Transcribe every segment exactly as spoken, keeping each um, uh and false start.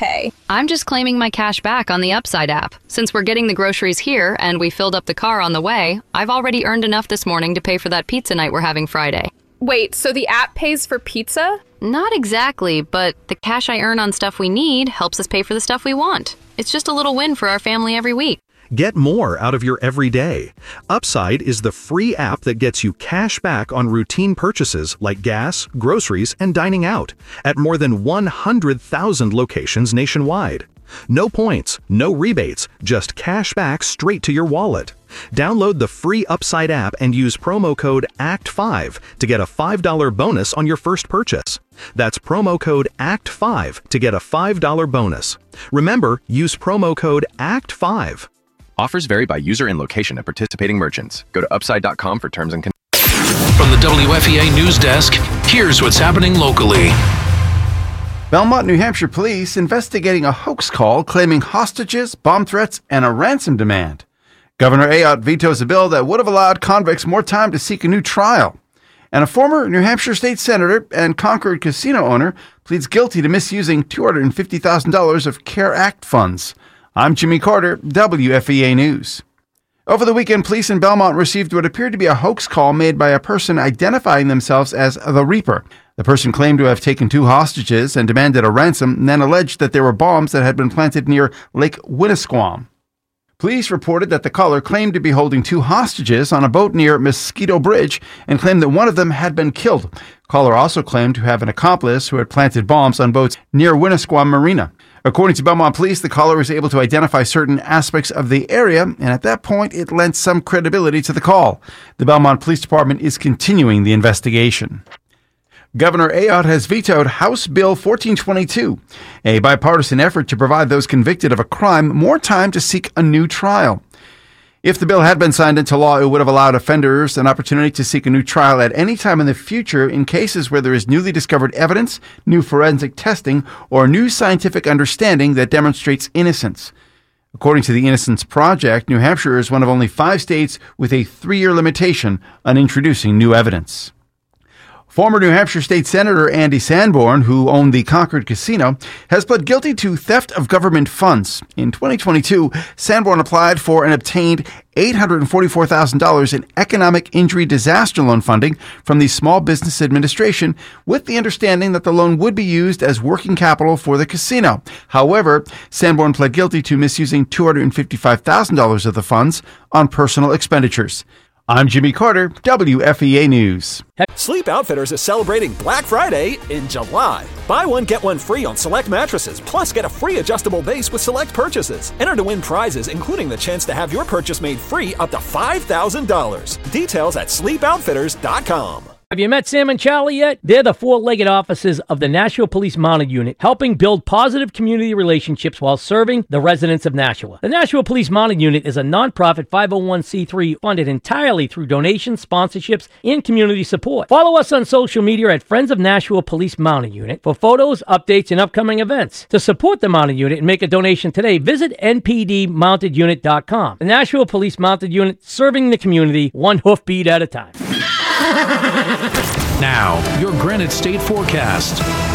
pay? I'm just claiming my cash back on the Upside app. Since we're getting the groceries here and we filled up the car on the way, I've already earned enough this morning to pay for that pizza night we're having Friday. Wait, so the app pays for pizza? Not exactly, but the cash I earn on stuff we need helps us pay for the stuff we want. It's just a little win for our family every week. Get more out of your everyday. Upside is the free app that gets you cash back on routine purchases like gas, groceries, and dining out at more than one hundred thousand locations nationwide. No points, no rebates, just cash back straight to your wallet. Download the free Upside app and use promo code A C T five to get a five dollars bonus on your first purchase. That's promo code A C T five to get a five dollars bonus. Remember, use promo code A C T five. Offers vary by user and location at participating merchants. Go to upside dot com for terms and conditions. From the W F E A News Desk, here's what's happening locally. Belmont, New Hampshire police investigating a hoax call claiming hostages, bomb threats, and a ransom demand. Governor Ayotte vetoes a bill that would have allowed convicts more time to seek a new trial. And a former New Hampshire state senator and Concord casino owner pleads guilty to misusing two hundred fifty thousand dollars of CARE Act funds. I'm Jimmy Carter, W F E A News. Over the weekend, police in Belmont received what appeared to be a hoax call made by a person identifying themselves as the Reaper. The person claimed to have taken two hostages and demanded a ransom, and then alleged that there were bombs that had been planted near Lake Winnisquam. Police reported that the caller claimed to be holding two hostages on a boat near Mosquito Bridge and claimed that one of them had been killed. The caller also claimed to have an accomplice who had planted bombs on boats near Winnisquam Marina. According to Belmont Police, the caller was able to identify certain aspects of the area, and at that point, it lent some credibility to the call. The Belmont Police Department is continuing the investigation. Governor Ayotte has vetoed House Bill fourteen twenty-two, a bipartisan effort to provide those convicted of a crime more time to seek a new trial. If the bill had been signed into law, it would have allowed offenders an opportunity to seek a new trial at any time in the future in cases where there is newly discovered evidence, new forensic testing, or new scientific understanding that demonstrates innocence. According to the Innocence Project, New Hampshire is one of only five states with a three-year limitation on introducing new evidence. Former New Hampshire State Senator Andy Sanborn, who owned the Concord Casino, has pled guilty to theft of government funds. In twenty twenty-two, Sanborn applied for and obtained eight hundred forty-four thousand dollars in economic injury disaster loan funding from the Small Business Administration, with the understanding that the loan would be used as working capital for the casino. However, Sanborn pled guilty to misusing two hundred fifty-five thousand dollars of the funds on personal expenditures. I'm Jimmy Carter, W F E A News. Sleep Outfitters is celebrating Black Friday in July. Buy one, get one free on select mattresses, plus get a free adjustable base with select purchases. Enter to win prizes, including the chance to have your purchase made free up to five thousand dollars. Details at sleep outfitters dot com. Have you met Sam and Charlie yet? They're the four-legged officers of the Nashua Police Mounted Unit, helping build positive community relationships while serving the residents of Nashua. The Nashua Police Mounted Unit is a nonprofit five oh one c three funded entirely through donations, sponsorships, and community support. Follow us on social media at Friends of Nashua Police Mounted Unit for photos, updates, and upcoming events. To support the Mounted Unit and make a donation today, visit N P D mounted unit dot com. The Nashua Police Mounted Unit, serving the community one hoofbeat at a time. Now, your Granite State forecast.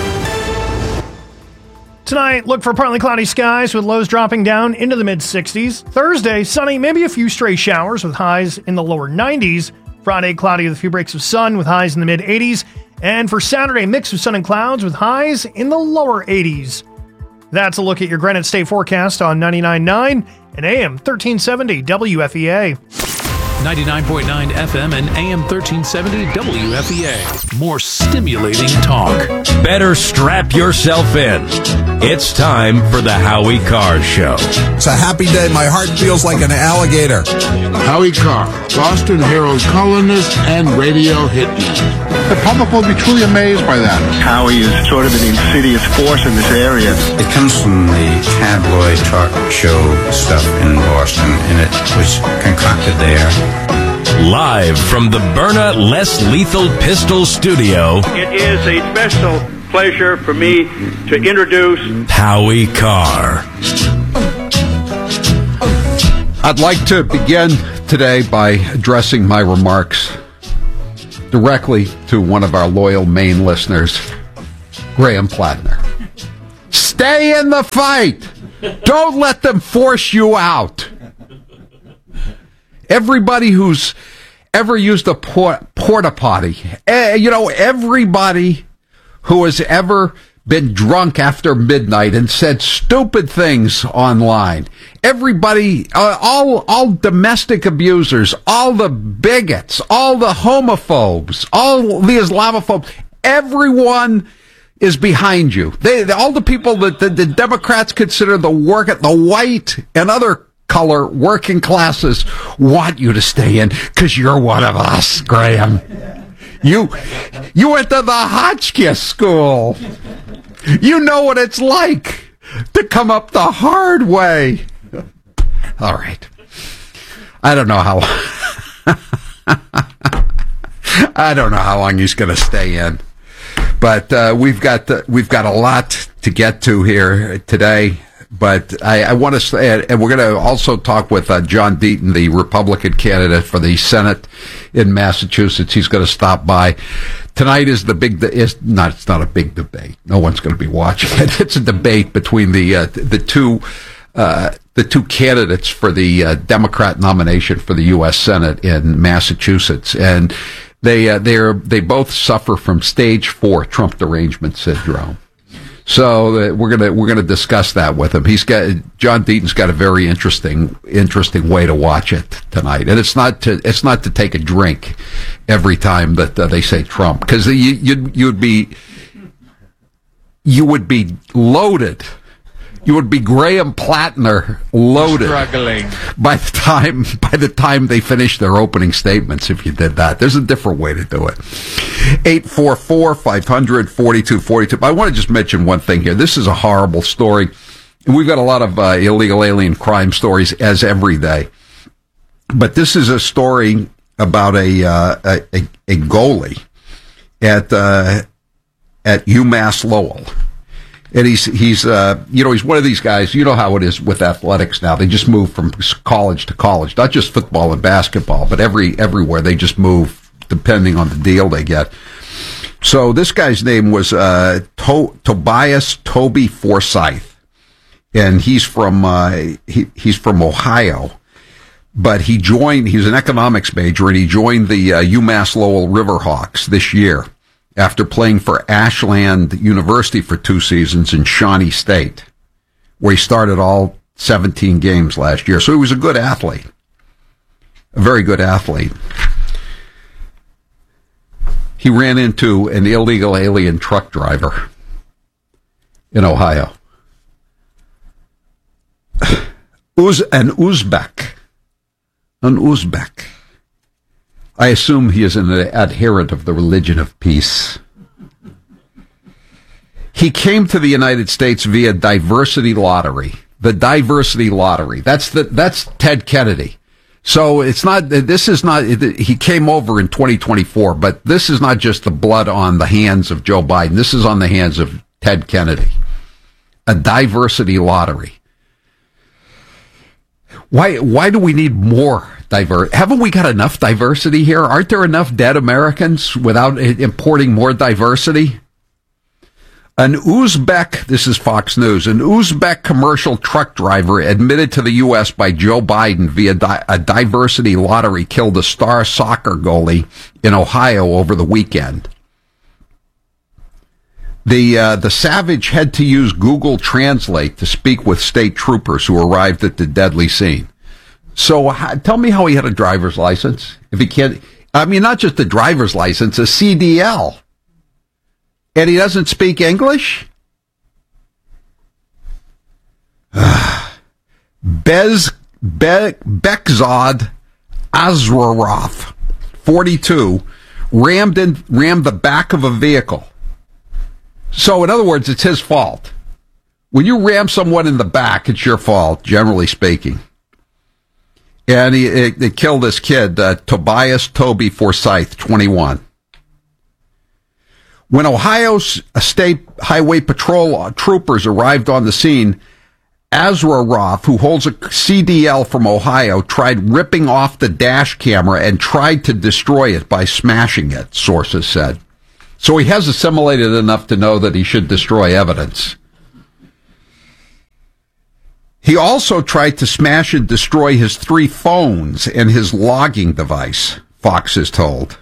Tonight, look for partly cloudy skies with lows dropping down into the mid-sixties. Thursday, sunny, maybe a few stray showers with highs in the lower nineties. Friday, cloudy with a few breaks of sun with highs in the mid-eighties. And for Saturday, mix of sun and clouds with highs in the lower eighties. That's a look at your Granite State forecast on ninety-nine point nine and A M thirteen seventy W F E A. ninety-nine point nine F M and A M thirteen seventy W F E A. More stimulating talk. Better strap yourself in. It's time for the Howie Carr Show. It's a happy day. My heart feels like an alligator. Howie Carr, Boston Herald columnist and radio hitman. The public will be truly amazed by that. Howie is sort of an insidious force in this area. It comes from the tabloid talk show stuff in Boston, and it was concocted there. Live from the Byrna Less Lethal Pistol Studio, it is a special pleasure for me to introduce Howie Carr. I'd like to begin today by addressing my remarks directly to one of our loyal Maine listeners, Graham Plattner. Stay in the fight. Don't let them force you out. Everybody who's ever used a port- porta potty, eh, you know, everybody who has ever been drunk after midnight and said stupid things online, everybody, uh, all all domestic abusers, all the bigots, all the homophobes, all the Islamophobes, everyone is behind you. They, all the people that the, the Democrats consider the work, the white and other color working classes want you to stay in because you're one of us, Graham. You, you went to the Hotchkiss school. You know what it's like to come up the hard way. All right. I don't know how. I don't know how long he's going to stay in, but uh, we've got the, we've got a lot to get to here today. But I, I want to say, and we're going to also talk with uh, John Deaton, the Republican candidate for the Senate in Massachusetts. He's going to stop by. Tonight is the big, is not, it's not a big debate. No one's going to be watching it. It's a debate between the, uh, the two, uh, the two candidates for the uh, Democrat nomination for the U S Senate in Massachusetts. And they, uh, they're, they both suffer from stage four Trump derangement syndrome. So uh, we're gonna we're gonna discuss that with him. He's got John Deaton's got a very interesting interesting way to watch it tonight, and it's not to it's not to take a drink every time that uh, they say Trump, because you you'd you'd be you would be loaded. You would be Graham Plattner loaded, struggling by the time by the time they finish their opening statements. If you did that, there's a different way to do it. eight four four, five hundred, forty-two forty-two. I want to just mention one thing here. This is a horrible story, and we've got a lot of uh, illegal alien crime stories as every day. But this is a story about a uh, a, a, a goalie at uh, at UMass Lowell. And he's, he's, uh, you know, he's one of these guys, you know how it is with athletics now. They just move from college to college, not just football and basketball, but every, everywhere. They just move depending on the deal they get. So this guy's name was, uh, to- Tobias Toby Forsyth. And he's from, uh, he, he's from Ohio. But he joined, he was an economics major, and he joined the uh, UMass Lowell Riverhawks this year, after playing for Ashland University for two seasons in Shawnee State, where he started all seventeen games last year. So he was a good athlete, a very good athlete. He ran into an illegal alien truck driver in Ohio. Uz- an Uzbek. An Uzbek. I assume he is an adherent of the religion of peace. He came to the United States via diversity lottery. The diversity lottery. That's the, that's Ted Kennedy. So it's not, this is not, he came over in twenty twenty-four, but this is not just the blood on the hands of Joe Biden. This is on the hands of Ted Kennedy. A diversity lottery. Why, why do we need more diversity? Haven't we got enough diversity here? Aren't there enough dead Americans without importing more diversity? An Uzbek, this is Fox News, an Uzbek commercial truck driver admitted to the U S by Joe Biden via di- a diversity lottery killed a star soccer goalie in Ohio over the weekend. The uh, the savage had to use Google Translate to speak with state troopers who arrived at the deadly scene. So how, tell me how he had a driver's license. If he can't, I mean, not just a driver's license, a C D L. And he doesn't speak English? Bez, Be, Bekzad Azraroth, forty-two, rammed in, rammed the back of a vehicle. So, in other words, it's his fault. When you ram someone in the back, it's your fault, generally speaking. And he, it, it killed this kid, uh, Tobias Toby Forsyth, twenty-one. When Ohio State Highway Patrol troopers arrived on the scene, Azraroth, who holds a C D L from Ohio, tried ripping off the dash camera and tried to destroy it by smashing it, sources said. So he has assimilated enough to know that he should destroy evidence. He also tried to smash and destroy his three phones and his logging device, Fox is told.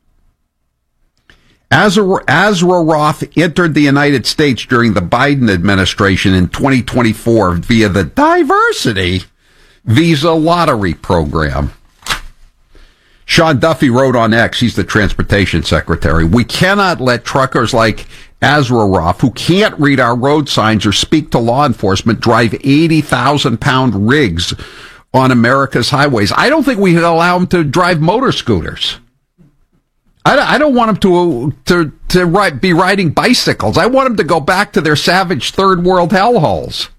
Azar- Azarov entered the United States during the Biden administration in twenty twenty-four via the Diversity Visa Lottery Program. Sean Duffy wrote on X, he's the transportation secretary, "We cannot let truckers like Azarov, who can't read our road signs or speak to law enforcement, drive eighty thousand pound rigs on America's highways." I don't think we can allow them to drive motor scooters. I don't want them to to to ride, be riding bicycles. I want them to go back to their savage third world hellholes.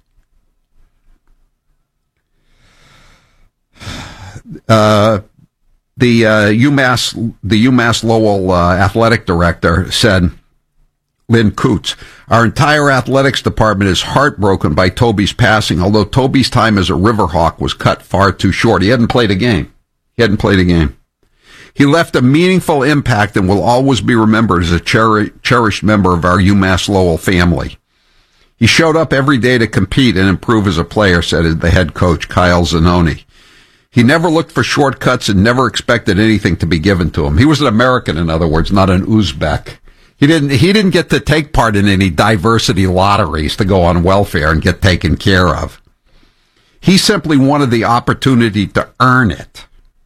Uh, the uh, UMass the UMass Lowell uh, athletic director said, Lynn Coots, "Our entire athletics department is heartbroken by Toby's passing. Although Toby's time as a Riverhawk was cut far too short. He hadn't played a game. He hadn't played a game. He left a meaningful impact and will always be remembered as a cheri- cherished member of our UMass Lowell family. He showed up every day to compete and improve as a player," said the head coach, Kyle Zanoni. "He never looked for shortcuts and never expected anything to be given to him. He was an American, in other words, not an Uzbek. He didn't, he didn't get to take part in any diversity lotteries to go on welfare and get taken care of. He simply wanted the opportunity to earn it.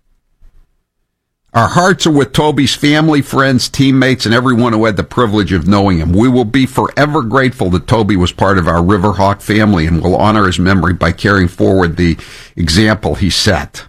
Our hearts are with Toby's family, friends, teammates, and everyone who had the privilege of knowing him. We will be forever grateful that Toby was part of our Riverhawk family and will honor his memory by carrying forward the example he set."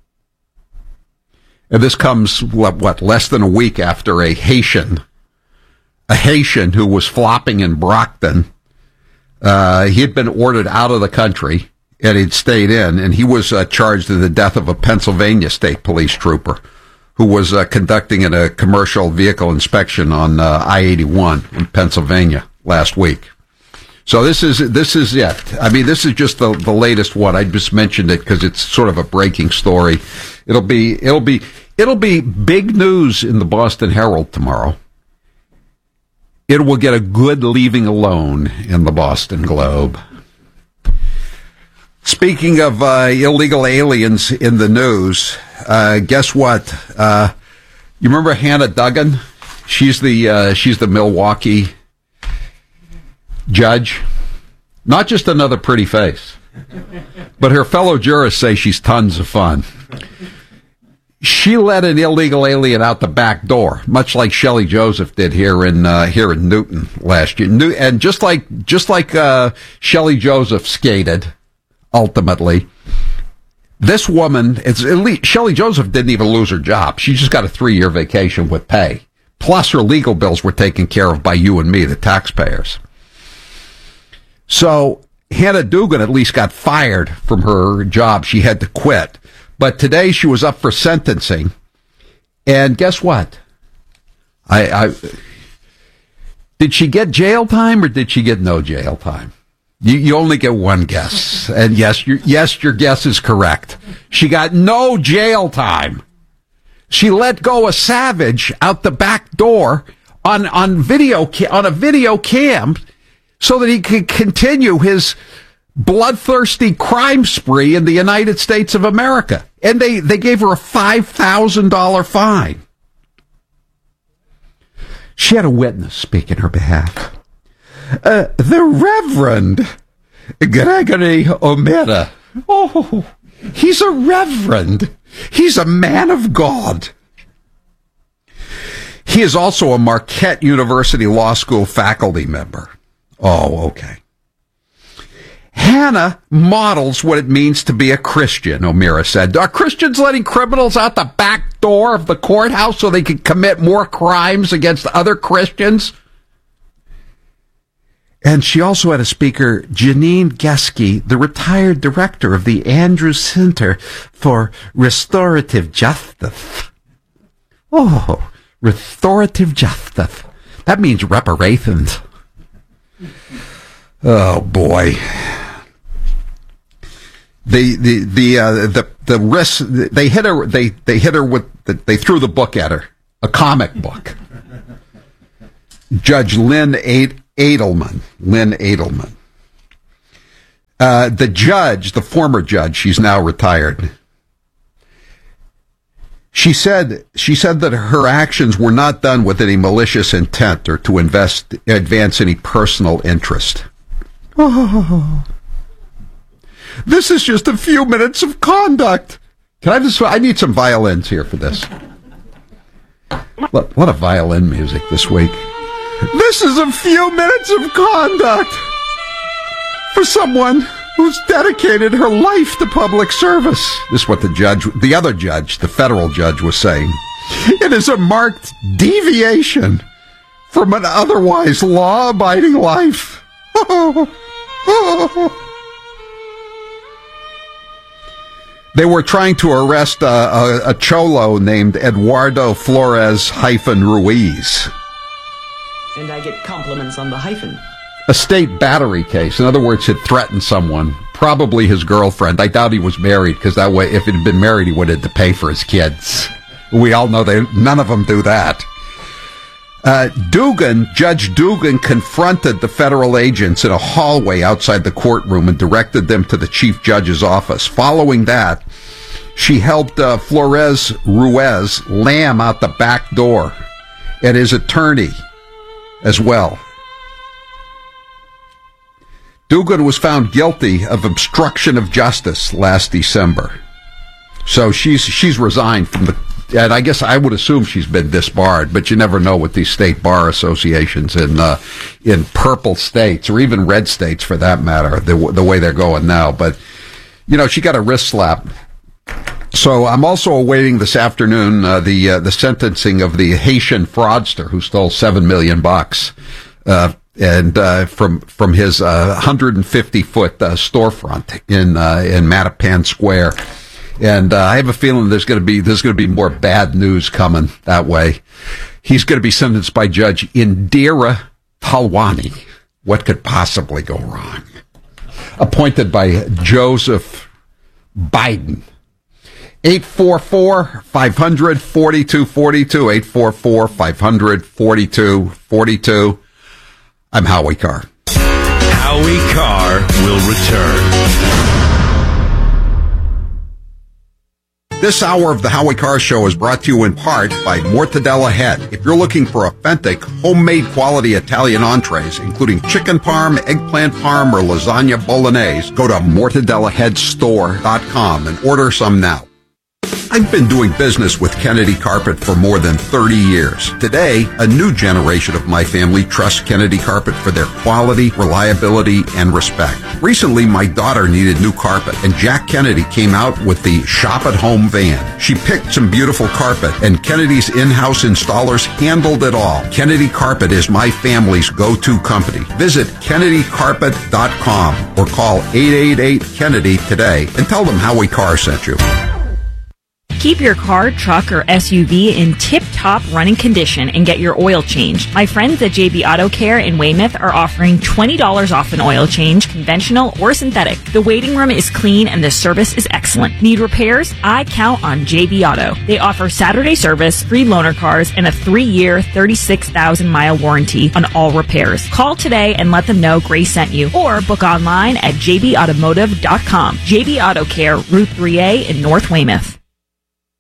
And this comes, what, what less than a week after a Haitian, a Haitian who was flopping in Brockton, uh, he had been ordered out of the country, and he'd stayed in, and he was uh, charged in the death of a Pennsylvania state police trooper who was uh, conducting a commercial vehicle inspection on uh, I eighty-one in Pennsylvania last week. So this is this is it. I mean, this is just the the latest one. I just mentioned it because it's sort of a breaking story. It'll be it'll be it'll be big news in the Boston Herald tomorrow. It will get a good leaving alone in the Boston Globe. Speaking of uh, illegal aliens in the news, uh, guess what? Uh, you remember Hannah Duggan? She's the uh, she's the Milwaukee judge. Not just another pretty face, but her fellow jurists say she's tons of fun. She let an illegal alien out the back door, much like Shelley Joseph did here in uh, here in Newton last year. New- and just like just like uh, Shelley Joseph skated. Ultimately, this woman, it's elite. Shelley Joseph didn't even lose her job. She just got a three-year vacation with pay. Plus, her legal bills were taken care of by you and me, the taxpayers. So, Hannah Dugan at least got fired from her job. She had to quit. But today she was up for sentencing. And guess what? I, I did she get jail time or did she get no jail time? You, you only get one guess. And yes, your, yes, your guess is correct. She got no jail time. She let go a savage out the back door on, on video, on a video cam so that he could continue his bloodthirsty crime spree in the United States of America. And they, they gave her a five thousand dollars fine. She had a witness speak in her behalf. Uh, the Reverend Gregory O'Meara. Oh, he's a reverend. He's a man of God. He is also a Marquette University Law School faculty member. Oh, okay. Hannah models what it means to be a Christian, O'Meara said. Are Christians letting criminals out the back door of the courthouse so they can commit more crimes against other Christians? And she also had a speaker, Janine Geske, the retired director of the Andrews Center for Restorative Justice. Oh, restorative justice. That means reparations. Oh boy. The the the uh, the the risk they hit her they they hit her with the, they threw the book at her, a comic book. Judge Lynn Aid, Edelman, Lynn Edelman. Uh, the judge, the former judge, she's now retired. She said she said that her actions were not done with any malicious intent or to invest advance any personal interest. Oh. This is just a few minutes of conduct. Can I just? I need some violins here for this. A lot of violin music this week. This is a few minutes of conduct for someone who's dedicated her life to public service. This is what the judge, the other judge, the federal judge, was saying. It is a marked deviation from an otherwise law-abiding life. They were trying to arrest a, a, a cholo named Eduardo Flores hyphen Ruiz. And I get compliments on the hyphen. A state battery case. In other words, had threatened someone, probably his girlfriend. I doubt he was married, because that way, if he'd been married, he would have had to pay for his kids. We all know they none of them do that. Uh, Dugan, Judge Dugan, confronted the federal agents in a hallway outside the courtroom and directed them to the chief judge's office. Following that, she helped uh, Flores Ruiz lamb out the back door, and his attorney as well. Dugan was found guilty of obstruction of justice last December. So she's she's resigned from the, and I guess I would assume she's been disbarred, but you never know with these state bar associations in uh, in purple states, or even red states for that matter, the, the way they're going now. But, you know, she got a wrist slap. So I'm also awaiting this afternoon uh, the uh, the sentencing of the Haitian fraudster who stole seven million bucks. Uh, and uh, from from his uh, one hundred fifty foot uh, storefront in uh, in Mattapan Square, and uh, I have a feeling there's going to be there's going to be more bad news coming that way. He's going to be sentenced by Judge Indira Talwani. What could possibly go wrong? Appointed by Joseph Biden. eight four four, five hundred, forty-two forty-two, eight four four, five hundred, forty-two forty-two. I'm Howie Carr. Howie Carr will return. This hour of the Howie Carr Show is brought to you in part by Mortadella Head. If you're looking for authentic, homemade quality Italian entrees, including chicken parm, eggplant parm, or lasagna bolognese, go to mortadella head store dot com and order some now. I've been doing business with Kennedy Carpet for more than thirty years. Today, a new generation of my family trusts Kennedy Carpet for their quality, reliability, and respect. Recently, my daughter needed new carpet, and Jack Kennedy came out with the Shop at Home van. She picked some beautiful carpet, and Kennedy's in-house installers handled it all. Kennedy Carpet is my family's go-to company. Visit kennedy carpet dot com or call eight eight eight, Kennedy today and tell them Howie Carr sent you. Keep your car, truck, or S U V in tip-top running condition and get your oil changed. My friends at J B Auto Care in Weymouth are offering twenty dollars off an oil change, conventional or synthetic. The waiting room is clean and the service is excellent. Need repairs? I count on J B Auto. They offer Saturday service, free loaner cars, and a three-year, thirty-six thousand mile warranty on all repairs. Call today and let them know Grace sent you, or book online at j b automotive dot com. J B Auto Care, Route three A in North Weymouth.